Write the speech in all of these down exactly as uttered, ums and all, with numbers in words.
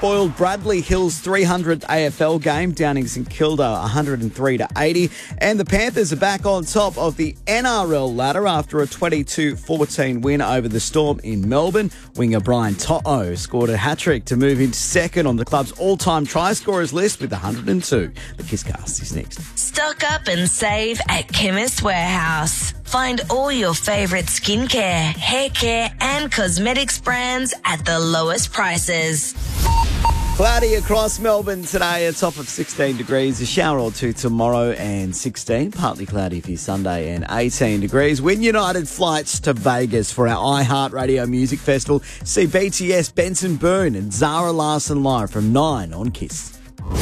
spoiled Bradley Hill's three hundredth A F L game, downing St Kilda one hundred three to eighty. And the Panthers are back on top of the N R L ladder after a twenty-two fourteen win over the Storm in Melbourne. Winger Brian To'o scored a hat-trick to move into second on the club's all-time try scorers list with one hundred two. The Kisscast is next. Stock up and save at Chemist Warehouse. Find all your favourite skincare, hair care and cosmetics brands at the lowest prices. Cloudy across Melbourne today, a top of sixteen degrees, a shower or two tomorrow and sixteen, partly cloudy for your Sunday and eighteen degrees. Win United flights to Vegas for our iHeartRadio Music Festival. See B T S, Benson Boone and Zara Larsson live from nine on Kiss.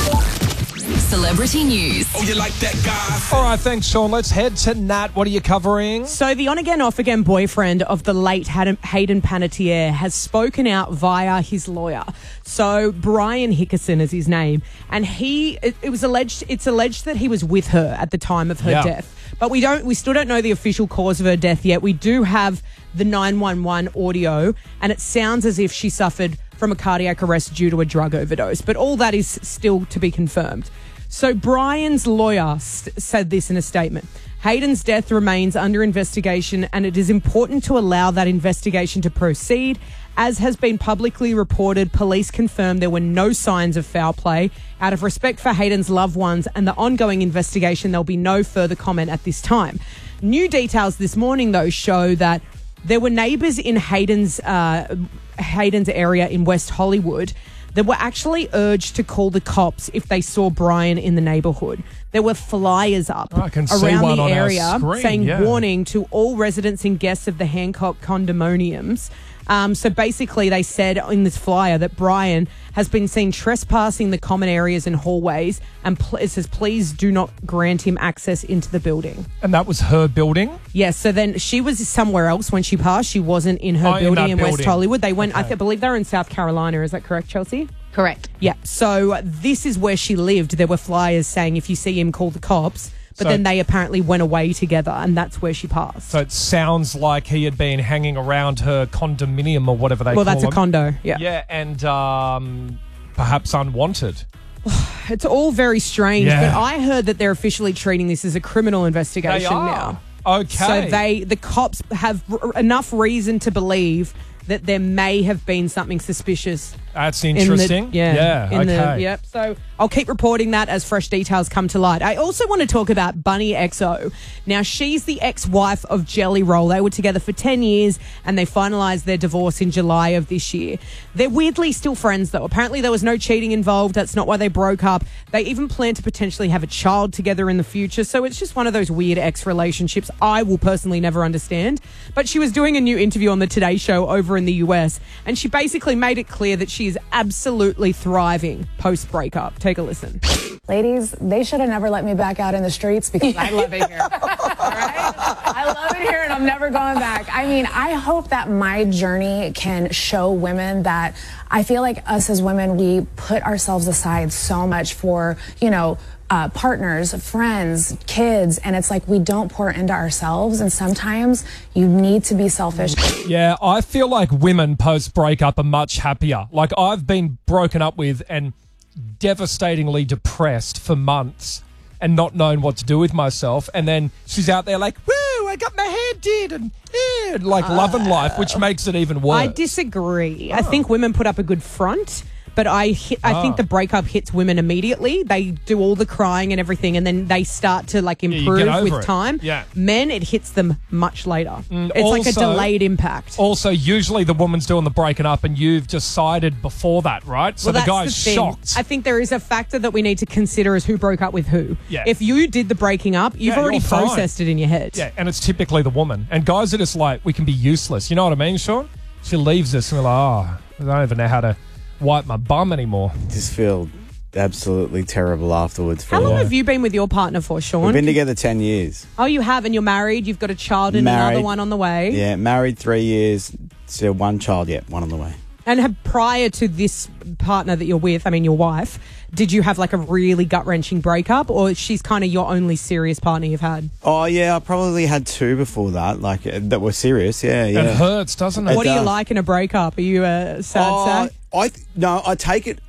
Celebrity news. Oh, you like that guy? All right, thanks, Sean. Let's head to Nat. What are you covering? So the on-again, off-again boyfriend of the late Hayden Panettiere has spoken out via his lawyer. So Brian Hickerson is his name, and he it, it was alleged it's alleged that he was with her at the time of her Yeah. death. But we don't we still don't know the official cause of her death yet. We do have the nine one one audio, and it sounds as if she suffered from a cardiac arrest due to a drug overdose. But all that is still to be confirmed. So Brian's lawyer st- said this in a statement. Hayden's death remains under investigation, and it is important to allow that investigation to proceed. As has been publicly reported, police confirmed there were no signs of foul play. Out of respect for Hayden's loved ones and the ongoing investigation, there'll be no further comment at this time. New details this morning, though, show that there were neighbours in Hayden's uh, Hayden's area in West Hollywood that were actually urged to call the cops if they saw Brian in the neighbourhood. There were flyers up Oh, I can see around one the on our area screen, saying yeah. warning to all residents and guests of the Hancock condominiums. Um, so basically they said in this flyer that Brian has been seen trespassing the common areas and hallways, and pl- it says please do not grant him access into the building. And that was her building? Yes, so then she was somewhere else when she passed. She wasn't in her Oh, in building that in, West building. Hollywood. They went, I Okay. th- believe they're in South Carolina. Is that correct, Chelsea? Correct. Yeah. So this is where she lived. There were flyers saying if you see him, call the cops. But So- then they apparently went away together, and that's where she passed. So it sounds like he had been hanging around her condominium or whatever they well, call that's a them. condo. Yeah. Yeah, and um, perhaps unwanted. It's all very strange. Yeah. But I heard that they're officially treating this as a criminal They investigation are. now. Okay. So they, the cops have r- enough reason to believe that there may have been something suspicious. That's in the- interesting. yeah. Yeah, in okay. The, yep. So I'll keep reporting that as fresh details come to light. I also want to talk about Bunny X O. Now, she's the ex-wife of Jelly Roll. They were together for ten years and they finalised their divorce in July of this year. They're weirdly still friends, though. Apparently there was no cheating involved. That's not why they broke up. They even plan to potentially have a child together in the future. So it's just one of those weird ex-relationships I will personally never understand. But she was doing a new interview on the Today Show over in the U S, and she basically made it clear that she is absolutely thriving post-breakup. Take a listen. Ladies, they should have never let me back out in the streets because I love it here. All right? I love it here and I'm never going back. I mean, I hope that my journey can show women that I feel like us as women, we put ourselves aside so much for, you know, Uh, partners, friends, kids, and it's like we don't pour into ourselves, and sometimes you need to be selfish. Yeah, I feel like women post breakup are much happier. Like I've been broken up with and devastatingly depressed for months and not knowing what to do with myself. And then she's out there like, woo, I got my hair did and yeah, like loving life, which makes it even worse. I disagree. I think women put up a good front. But I hit, I Oh. think the breakup hits women immediately. They do all the crying and everything, and then they start to like you improve get over with it. time. Yeah. Men, it hits them much later. it's like a also- delayed impact. Also, usually the woman's doing the breaking up and you've decided before that, right? So Well, the that's guy's thing. shocked. I think there is a factor that we need to consider as who broke up with who. Yeah. If you did the breaking up, you've Yeah, already you're fine. processed it in your head. Yeah, and it's typically the woman. And guys are just like, we can be useless. You know what I mean, Sean? She leaves us and we're like, oh, I don't even know how to wipe my bum anymore. Just feel absolutely terrible afterwards. For How long her. have you been with your partner for, Sean? We've been together ten years. Oh, you have, and you're married. You've got a child and Married. another one on the way. Yeah, married three years. So one child, yeah, one on the way. And have, prior to this partner that you're with, I mean your wife, did you have like a really gut-wrenching breakup, or she's kind of your only serious partner you've had? Oh, yeah, I probably had two before that, like, uh, that were serious, yeah, yeah. It hurts, doesn't it? It What do you does. like in a breakup? Are you a sad Oh, sack? I th- no, I take it